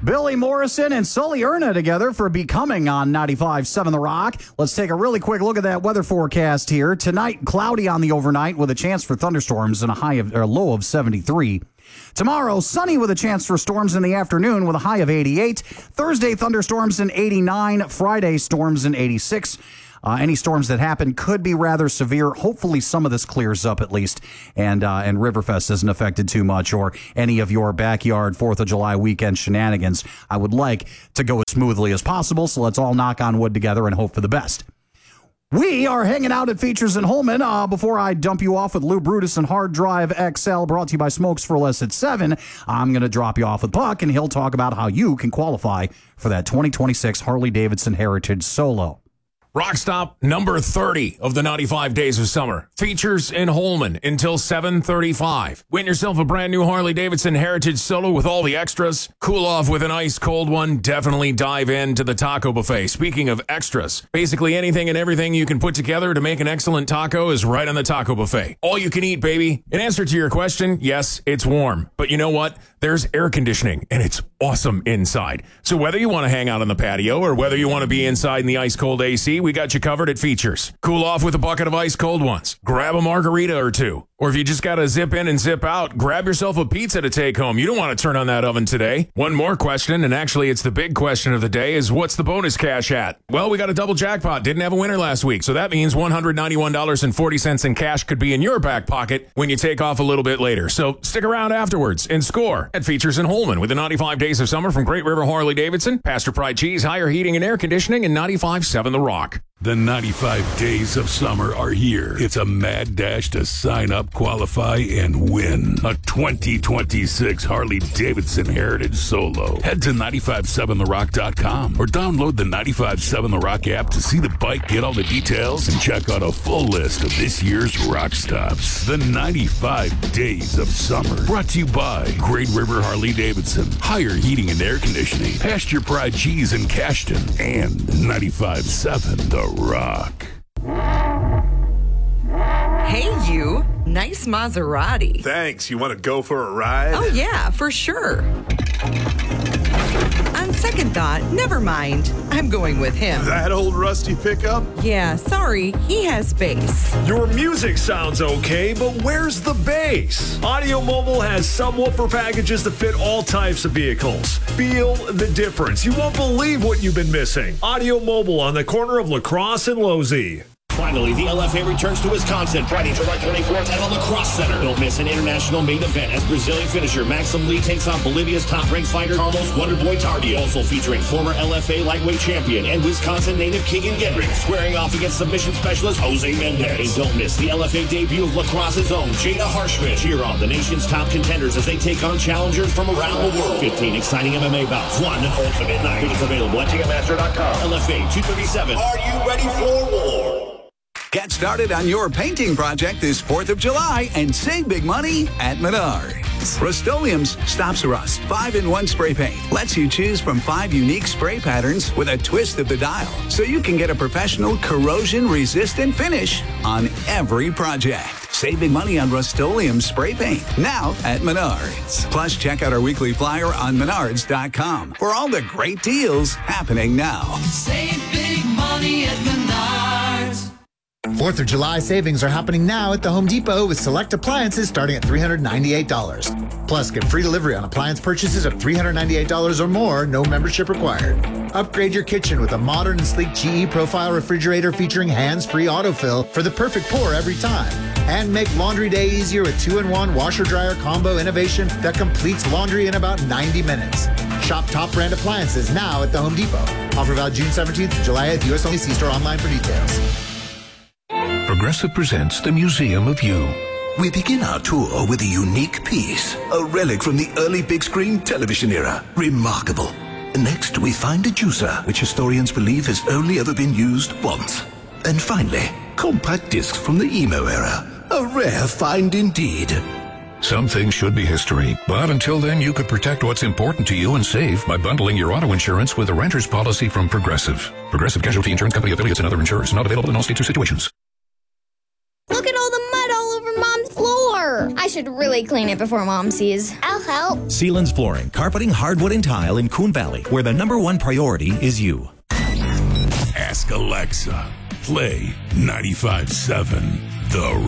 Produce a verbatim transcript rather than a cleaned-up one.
Billy Morrison and Sully Erna together for Becoming on ninety-five point seven The Rock. Let's take a really quick look at that weather forecast here. Tonight, cloudy on the overnight with a chance for thunderstorms and a high of, or low of seventy-three. Tomorrow, sunny with a chance for storms in the afternoon with a high of eighty-eight. Thursday, thunderstorms in eighty-nine. Friday, storms in eighty-six. Uh, any storms that happen could be rather severe. Hopefully some of this clears up at least, and uh, and Riverfest isn't affected too much, or any of your backyard fourth of July weekend shenanigans. I would like to go as smoothly as possible, so let's all knock on wood together and hope for the best. We are hanging out at Features in Holman. Uh, before I dump you off with Lou Brutus and Hard Drive X L, brought to you by Smokes for Less at seven, I'm going to drop you off with Puck, and he'll talk about how you can qualify for that twenty twenty-six Harley-Davidson Heritage Solo. Rock stop number thirty of the ninety-five Days of Summer. Features in Holman until seven thirty-five. Win yourself a brand new Harley-Davidson Heritage Solo with all the extras. Cool off with an ice cold one. Definitely dive into the taco buffet. Speaking of extras, basically anything and everything you can put together to make an excellent taco is right on the taco buffet. All you can eat, baby. In answer to your question, yes, it's warm. But you know what? There's air conditioning, and it's awesome inside. So whether you want to hang out on the patio or whether you want to be inside in the ice-cold A C, we got you covered at Features. Cool off with a bucket of ice-cold ones. Grab a margarita or two. Or if you just got to zip in and zip out, grab yourself a pizza to take home. You don't want to turn on that oven today. One more question, and actually it's the big question of the day, is what's the bonus cash at? Well, we got a double jackpot. Didn't have a winner last week, so that means one hundred ninety-one dollars and forty cents in cash could be in your back pocket when you take off a little bit later. So stick around afterwards and score at Features in Holman with the ninety-five Days of Summer from Great River Harley-Davidson, Pastor Pride Cheese, Higher Heating and Air Conditioning, and ninety-five point seven The Rock. The ninety-five Days of Summer are here. It's a mad dash to sign up, qualify, and win a twenty twenty-six Harley-Davidson Heritage Solo. Head to nine five seven the rock dot com or download the ninety-five seven The Rock app to see the bike, get all the details, and check out a full list of this year's rock stops. The ninety-five Days of Summer. Brought to you by Great River Harley-Davidson, Higher Heating and Air Conditioning, Pasture Pride Cheese in Cashton, and ninety-five point seven The Rock. Hey, you. Nice Maserati. Thanks. You want to go for a ride? Oh, yeah, for sure. On second thought, never mind. I'm going with him. That old rusty pickup? Yeah, sorry. He has bass. Your music sounds okay, but where's the bass? Audio Mobile has subwoofer packages that fit all types of vehicles. Feel the difference. You won't believe what you've been missing. Audio Mobile on the corner of La Crosse and Losey. Finally, the L F A returns to Wisconsin Friday, July twenty-fourth at the La Crosse Center. Don't miss an international main event as Brazilian finisher Maxim Lee takes on Bolivia's top-ranked fighter Carlos Wonderboy Tardio. Also featuring former L F A lightweight champion and Wisconsin native Keegan Gendricks squaring off against submission specialist Jose Mendez. And don't miss the L F A debut of La Crosse's own Jada Harshman. Cheer on the nation's top contenders as they take on challengers from around the world. fifteen exciting M M A bouts, one ultimate night. It's available at Ticketmaster dot com. L F A two thirty-seven. Are you ready for war? Get started on your painting project this fourth of July and save big money at Menards. Rust-Oleum's Stops Rust five in one spray paint lets you choose from five unique spray patterns with a twist of the dial, so you can get a professional corrosion-resistant finish on every project. Save big money on Rust-Oleum spray paint now at Menards. Plus, check out our weekly flyer on menards dot com for all the great deals happening now. Save big money at Menards. fourth of July savings are happening now at the Home Depot with select appliances starting at three hundred ninety-eight dollars. Plus, get free delivery on appliance purchases of three hundred ninety-eight dollars or more, no membership required. Upgrade your kitchen with a modern and sleek G E Profile refrigerator featuring hands-free autofill for the perfect pour every time. And make laundry day easier with two in one washer-dryer combo innovation that completes laundry in about ninety minutes. Shop top brand appliances now at the Home Depot. Offer valid June seventeenth to July eighth. U S only. See store online for details. Progressive presents the Museum of You. We begin our tour with a unique piece, a relic from the early big screen television era. Remarkable. Next, we find a juicer, which historians believe has only ever been used once. And finally, compact discs from the emo era. A rare find indeed. Some things should be history, but until then, you could protect what's important to you and save by bundling your auto insurance with a renter's policy from Progressive. Progressive Casualty Insurance Company affiliates and other insurers. Not available in all states or situations. Look at all the mud all over Mom's floor. I should really clean it before Mom sees. I'll help. Sealands Flooring, carpeting, hardwood, and tile in Coon Valley, where the number one priority is you. Ask Alexa. Play ninety-five seven The